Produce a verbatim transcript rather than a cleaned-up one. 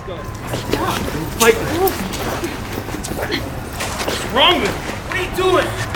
go. Stop. Fight. What's wrong with you? What are you doing?